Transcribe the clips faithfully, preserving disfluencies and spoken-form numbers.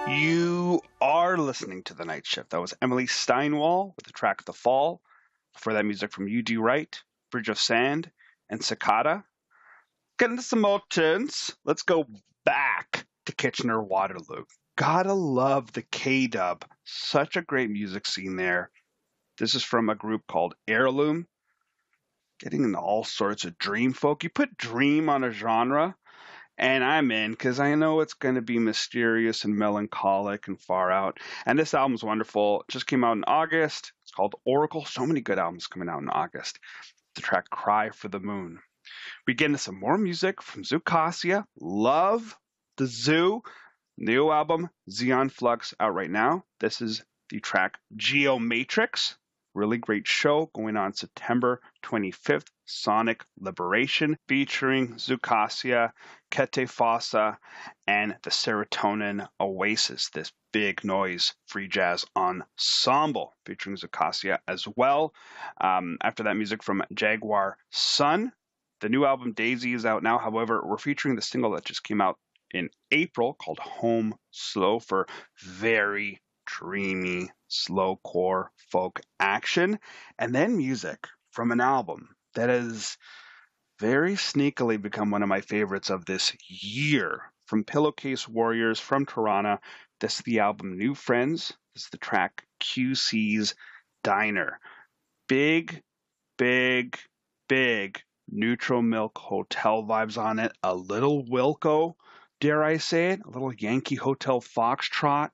You are listening to The Night Shift. That was Emily Steinwall with the track The Fall. Before that, music from U D Wright, Bridge of Sand, and Cicada. Getting into some more tunes. Let's go back to Kitchener-Waterloo. Gotta love the K-Dub. Such a great music scene there. This is from a group called Heirloom. Getting into all sorts of dream folk. You put dream on a genre, and I'm in because I know it's going to be mysterious and melancholic and far out. And this album's wonderful. It just came out in August. It's called Oracle. So many good albums coming out in August. The track Cry for the Moon. We get into some more music from Zucasia. Love the Zoo. New album, Xeon Flux, out right now. This is the track Geomatrix. Really great show going on September twenty-fifth. Sonic Liberation featuring Zucasia, Kete Fossa, and the Serotonin Oasis. This big noise free jazz ensemble featuring Zucasia as well. Um, after that, music from Jaguar Sun. The new album Daisy is out now. However, we're featuring the single that just came out in April called Home Slow for very dreamy slowcore folk action. And then music from an album that has very sneakily become one of my favorites of this year. From Pillowcase Warriors from Toronto. This is the album New Friends. This is the track Q C's Diner. Big, big, big Neutral Milk Hotel vibes on it. A little Wilco, dare I say it? A little Yankee Hotel Foxtrot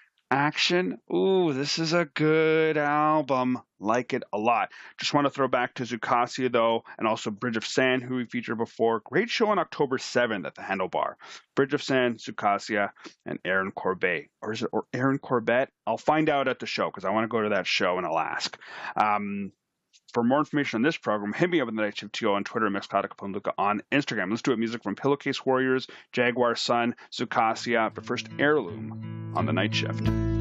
action. Ooh, this is a good album. Like it a lot. Just want to throw back to Zucasia, though, and also Bridge of Sand, who we featured before. Great show on October seventh at the Handlebar. Bridge of Sand, Zucasia, and Aaron Corbet. Or is it or Aaron Corbett? I'll find out at the show because I want to go to that show and I'll ask. Um, For more information on this program, hit me up at the Night Shift T O on Twitter, Mixcloud, Capone Luca on Instagram. Let's do it. Music from Pillowcase Warriors, Jaguar Sun, Zucasia, but first Heirloom on the Night Shift.